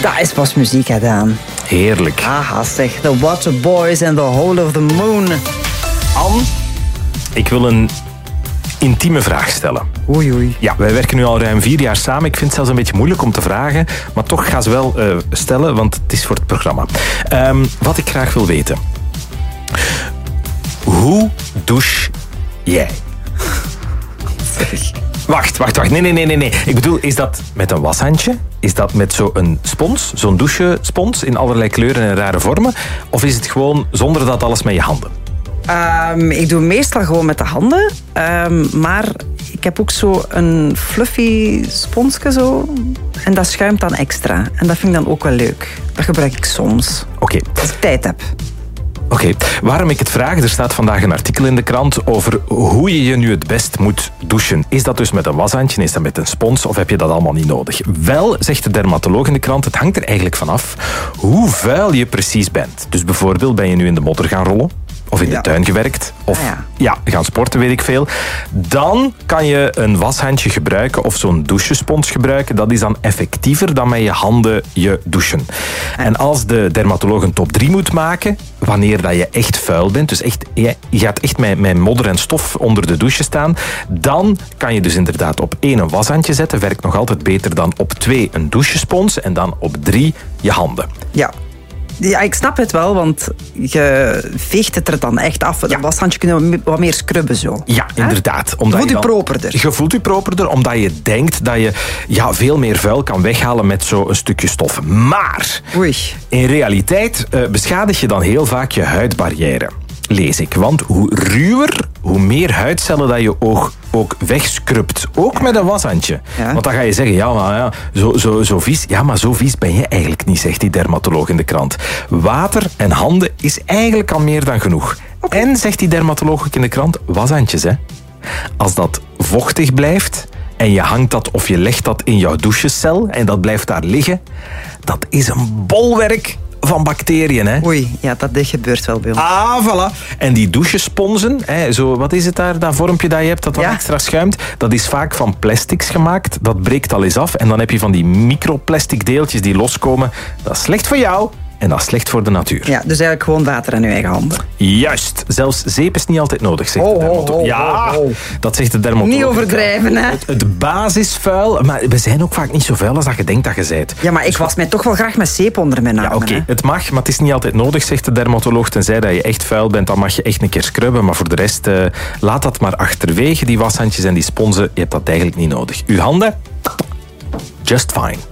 Dat is pas muziek, hè, Daan. Heerlijk. Aha, zeg. The Water Boys and the Hole of the Moon. Anne, ik wil een intieme vraag stellen. Oei. Ja, wij werken nu al ruim 4 jaar samen. Ik vind het zelfs een beetje moeilijk om te vragen. Maar toch ga ze wel stellen, want het is voor het programma. Wat ik graag wil weten. Hoe douche jij? Wacht. Nee. Ik bedoel, is dat met een washandje? Is dat met zo'n spons? Zo'n douchespons in allerlei kleuren en rare vormen? Of is het gewoon zonder dat alles met je handen? Ik doe meestal gewoon met de handen. Maar ik heb ook zo een fluffy sponsje zo. En dat schuimt dan extra. En dat vind ik dan ook wel leuk. Dat gebruik ik soms. Oké. Als ik tijd heb. Oké, waarom ik het vraag, er staat vandaag een artikel in de krant over hoe je je nu het best moet douchen. Is dat dus met een washandje, is dat met een spons of heb je dat allemaal niet nodig? Wel, zegt de dermatoloog in de krant, het hangt er eigenlijk vanaf hoe vuil je precies bent. Dus bijvoorbeeld ben je nu in de modder gaan rollen, of in de tuin gewerkt, of gaan sporten, weet ik veel. Dan kan je een washandje gebruiken of zo'n douchespons gebruiken. Dat is dan effectiever dan met je handen je douchen. En als de dermatoloog een top 3 moet maken, wanneer dat je echt vuil bent, dus echt, je gaat echt met modder en stof onder de douche staan, dan kan je dus inderdaad op 1 een washandje zetten. Werkt nog altijd beter dan op 2 een douchespons en dan op 3 je handen. Ja, ik snap het wel, want je veegt het er dan echt af. Een washandje kunnen we wat meer scrubben zo. Ja, inderdaad. Je voelt je properder. Je voelt je properder, omdat je denkt dat je veel meer vuil kan weghalen met zo'n stukje stof. Maar in realiteit beschadig je dan heel vaak je huidbarrière. Lees ik. Want hoe ruwer, hoe meer huidcellen dat je ook wegscrubt. Ook met een washandje. Ja. Want dan ga je zeggen, zo vies. Ja, maar zo vies ben je eigenlijk niet, zegt die dermatoloog in de krant. Water en handen is eigenlijk al meer dan genoeg. Okay. En, zegt die dermatoloog ook in de krant, washandjes, hè. Als dat vochtig blijft en je hangt dat of je legt dat in jouw douchecel en dat blijft daar liggen, dat is een bolwerk van bacteriën, hè? Oei, ja, dat gebeurt wel bij ons. Ah, voilà. En die douchesponsen, zo, wat is het daar, dat vormpje dat je hebt dat dan extra schuimt, dat is vaak van plastics gemaakt. Dat breekt al eens af en dan heb je van die microplastic deeltjes die loskomen. Dat is slecht voor jou en dat is slecht voor de natuur. Ja, dus eigenlijk gewoon water aan je eigen handen. Juist. Zelfs zeep is niet altijd nodig, zegt de dermatoloog. Dat zegt de dermatoloog. Niet overdrijven, hè? Het basisvuil, maar we zijn ook vaak niet zo vuil als dat je denkt dat je bent. Ja, maar ik was mij toch wel graag met zeep onder mijn armen. Ja, oké. Het mag, maar het is niet altijd nodig, zegt de dermatoloog. Tenzij dat je echt vuil bent, dan mag je echt een keer scrubben. Maar voor de rest, laat dat maar achterwege, die washandjes en die sponsen. Je hebt dat eigenlijk niet nodig. Uw handen, just fine.